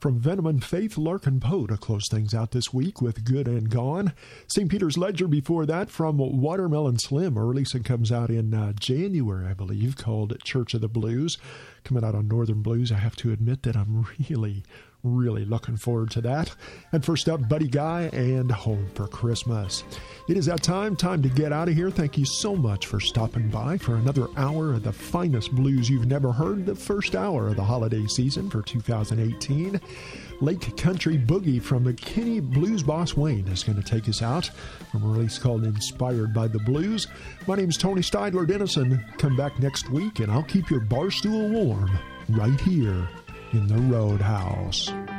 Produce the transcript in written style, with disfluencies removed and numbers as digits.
From Venom and Faith, Larkin Poe to close things out this week with Good and Gone. St. Peter's Ledger before that from Watermelon Slim. A release that comes out in January, I believe, called Church of the Blues. Coming out on Northern Blues. I have to admit that I'm really looking forward to that. And first up, Buddy Guy and Home for Christmas. It is that time to get out of here. Thank you so much for stopping by for another hour of the finest blues you've never heard, the first hour of the holiday season for 2018. Lake Country Boogie from McKinney Blues Boss Wayne is going to take us out from a release called Inspired by the Blues. My name's Tony Steidler Dennison. Come back next week and I'll keep your bar stool warm right here in the Roadhouse.